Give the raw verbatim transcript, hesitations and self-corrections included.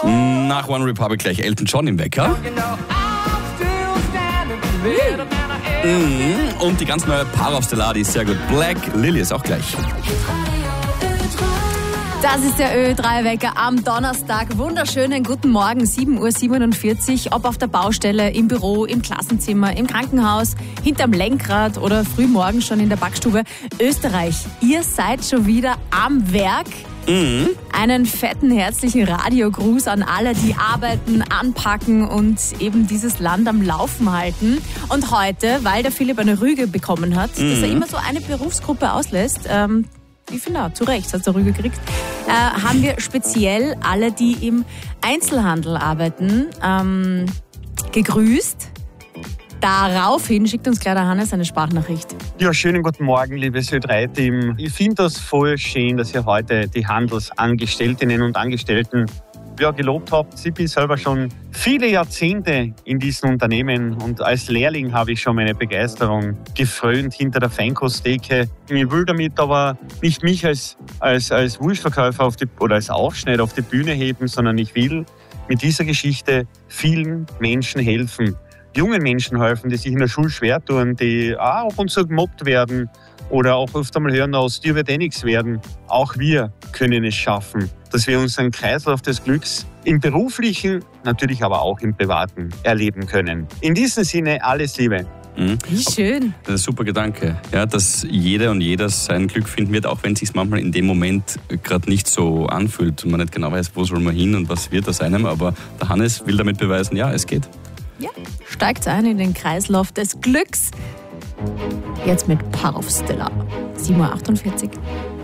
Nach One Republic gleich Elton John im Wecker. Mhm. Und die ganz neue Power of Stellar, die ist sehr gut. Black Lily ist auch gleich. Das ist der Ö drei Wecker am Donnerstag. Wunderschönen guten Morgen, sieben Uhr siebenundvierzig. Ob auf der Baustelle, im Büro, im Klassenzimmer, im Krankenhaus, hinterm Lenkrad oder frühmorgens schon in der Backstube. Österreich, ihr seid schon wieder am Werk. Mhm. Einen fetten herzlichen Radiogruß an alle, die arbeiten, anpacken und eben dieses Land am Laufen halten. Und heute, weil der Philipp eine Rüge bekommen hat, mhm. dass er immer so eine Berufsgruppe auslässt, ähm, ich finde auch, zu Recht hat er Rüge gekriegt, äh, haben wir speziell alle, die im Einzelhandel arbeiten, ähm, gegrüßt. Daraufhin schickt uns gleich der Hannes eine Sprachnachricht. Ja, schönen guten Morgen, liebes Ö drei Team. Ich finde das voll schön, dass ihr heute die Handelsangestellten und Angestellten ja, gelobt habt. Ich bin selber schon viele Jahrzehnte in diesem Unternehmen und als Lehrling habe ich schon meine Begeisterung gefrönt hinter der Feinkosttheke. Ich will damit aber nicht mich als, als, als Wurstverkäufer auf die, oder als Aufschneider auf die Bühne heben, sondern ich will mit dieser Geschichte vielen Menschen helfen. Jungen Menschen helfen, die sich in der Schule schwer tun, die auch ab und zu gemobbt werden oder auch oft einmal hören, aus dir wird eh nichts werden. Auch wir können es schaffen, dass wir unseren Kreislauf des Glücks im Beruflichen, natürlich aber auch im Privaten erleben können. In diesem Sinne, alles Liebe. Mhm. Wie schön. Das ist ein super Gedanke, ja, dass jeder und jeder sein Glück finden wird, auch wenn es sich manchmal in dem Moment gerade nicht so anfühlt und man nicht genau weiß, wo soll man hin und was wird aus einem. Aber der Hannes will damit beweisen, ja, es geht. Ja, steigt ein in den Kreislauf des Glücks. Jetzt mit Power of Stellar. sieben Uhr achtundvierzig.